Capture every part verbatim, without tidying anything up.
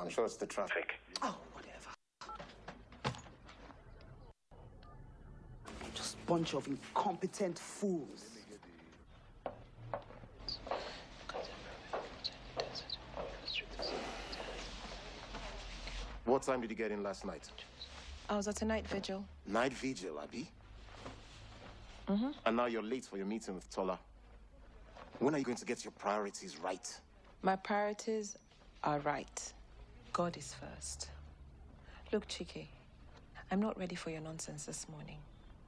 I'm sure it's the traffic. Oh, whatever. Just a bunch of incompetent fools. What time did you get in last night? I was at a night vigil. Night vigil, Abby? Mm-hmm. And now you're late for your meeting with Tola. When are you going to get your priorities right? My priorities are right. God is first. Look, Chike, I'm not ready for your nonsense this morning.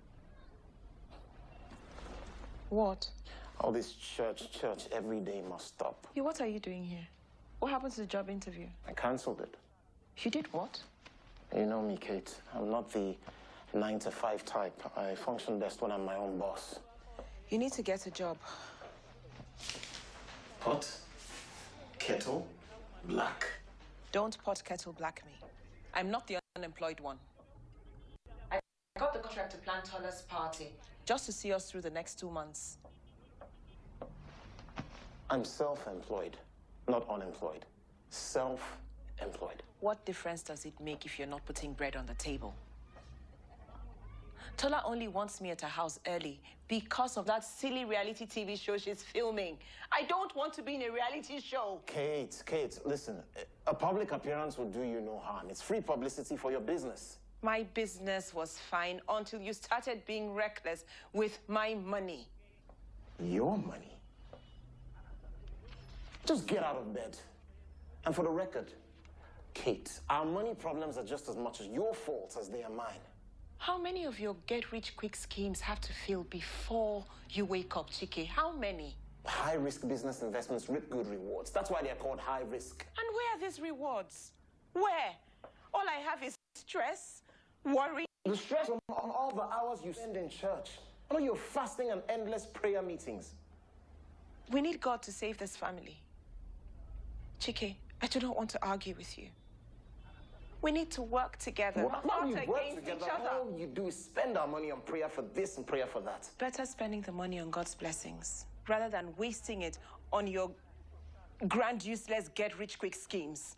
What? All this church, church, every day must stop. You, what are you doing here? What happened to the job interview? I cancelled it. You did what? You know me, Kate. I'm not the nine to five type. I function best when I'm my own boss. You need to get a job. Pot, kettle, black. Don't pot kettle black me. I'm not the unemployed one. I got the contract to plan Tola's party just to see us through the next two months. I'm self-employed, not unemployed. Self-employed. What difference does it make if you're not putting bread on the table? Tola only wants me at her house early because of that silly reality T V show she's filming. I don't want to be in a reality show. Kate, Kate, listen. A public appearance will do you no harm. It's free publicity for your business. My business was fine until you started being reckless with my money. Your money? Just get out of bed. And for the record, Kate, our money problems are just as much as your faults as they are mine. How many of your get-rich-quick schemes have to fail before you wake up, Chike? How many? High-risk business investments reap good rewards. That's why they're called high-risk. And where are these rewards? Where? All I have is stress, worry. The stress on, on all the hours you spend in church. I know you're fasting and endless prayer meetings. We need God to save this family. Chike, I do not want to argue with you. We need to work together, What, not we against work each together, other. all you do is spend our money on prayer for this and prayer for that. Better spending the money on God's blessings rather than wasting it on your grand, useless, get-rich-quick schemes.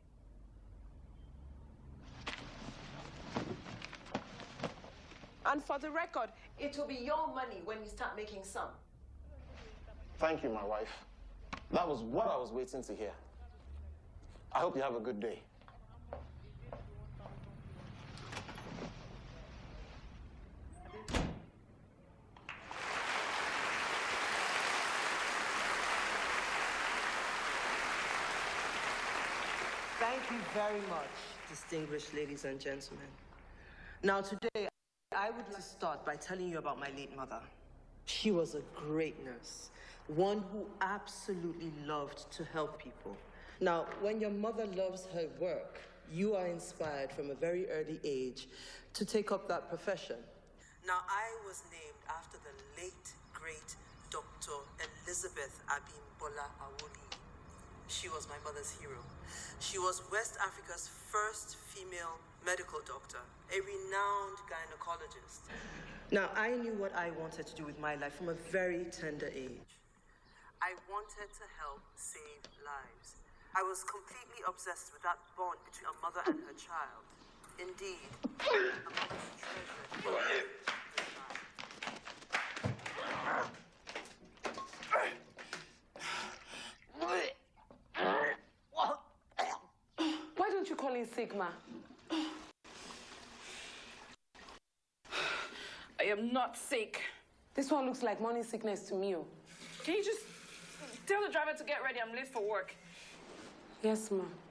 And for the record, it will be your money when you start making some. Thank you, my wife. That was what I was waiting to hear. I hope you have a good day. Thank you very much, distinguished ladies and gentlemen. Now today, I would like to start by telling you about my late mother. She was a great nurse, one who absolutely loved to help people. Now, when your mother loves her work, you are inspired from a very early age to take up that profession. Now, I was named after the late, great Doctor Elizabeth Abimbola Awoli. She was my mother's hero. She was West Africa's first female medical doctor, a renowned gynecologist. Now, I knew what I wanted to do with my life from a very tender age. I wanted to help save lives. I was completely obsessed with that bond between a mother and her child. Indeed, a mother's treasure. Why don't you call in Sigma? I am not sick. This one looks like morning sickness to me. Oh. Can you just tell the driver to get ready? I'm late for work. Yes, ma'am.